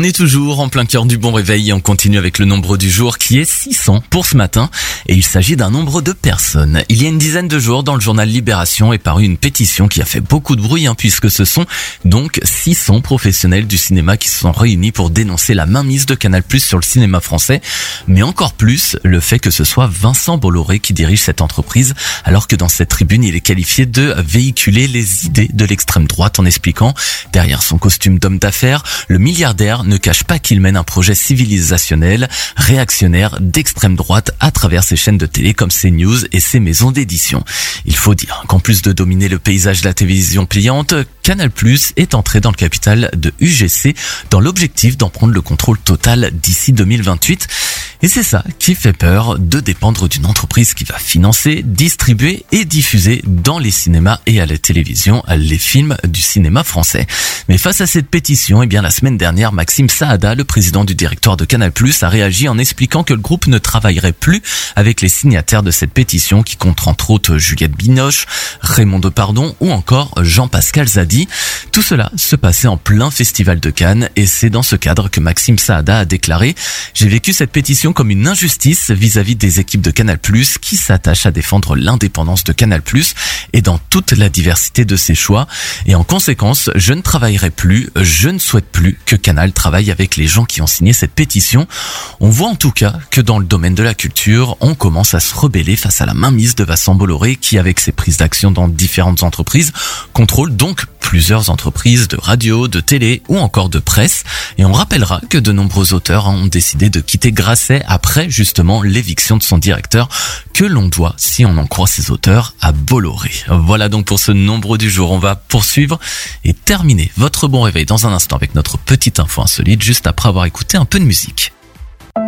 est toujours en plein cœur du bon réveil et on continue avec le nombre du jour qui est 600 pour ce matin. Et il s'agit d'un nombre de personnes. Il y a une dizaine de jours, dans le journal Libération est parue une pétition qui a fait beaucoup de bruit, puisque ce sont donc 600 professionnels du cinéma qui se sont réunis pour dénoncer la mainmise de Canal+ sur le cinéma français. Mais encore plus, le fait que ce soit Vincent Bolloré qui dirige cette entreprise, alors que dans cette tribune, il est qualifié de véhiculer les idées de l'extrême droite en expliquant, derrière son costume d'homme d'affaires, le milliardaire ne cache pas qu'il mène un projet civilisationnel, réactionnaire, d'extrême droite à travers ses chaînes de télé comme CNews et ses maisons d'édition. Il faut dire qu'en plus de dominer le paysage de la télévision payante, Canal+ est entré dans le capital de UGC dans l'objectif d'en prendre le contrôle total d'ici 2028. Et c'est ça qui fait peur, de dépendre d'une entreprise qui va financer, distribuer et diffuser dans les cinémas et à la télévision les films du cinéma français. Mais face à cette pétition, la semaine dernière, Maxime Saada, le président du directoire de Canal+, a réagi en expliquant que le groupe ne travaillerait plus avec les signataires de cette pétition qui compte entre autres Juliette Binoche, Raymond Depardon ou encore Jean-Pascal Zadi. Tout cela se passait en plein festival de Cannes et c'est dans ce cadre que Maxime Saada a déclaré « J'ai vécu cette pétition comme une injustice vis-à-vis des équipes de Canal+, qui s'attachent à défendre l'indépendance de Canal+, et dans toute la diversité de ses choix. Et en conséquence, je ne travaillerai plus, je ne souhaite plus que Canal travaille avec les gens qui ont signé cette pétition. » On voit en tout cas que dans le domaine de la culture, on commence à se rebeller face à la mainmise de Vincent Bolloré qui, avec ses prises d'action dans différentes entreprises, contrôle donc plusieurs entreprises de radio, de télé ou encore de presse. Et on rappellera que de nombreux auteurs ont décidé de quitter Grasset après justement l'éviction de son directeur, que l'on doit, si on en croit ces auteurs, à Bolloré. Voilà donc pour ce nombre du jour. On va poursuivre et terminer votre bon réveil dans un instant avec notre petite info insolite, juste après avoir écouté un peu de musique.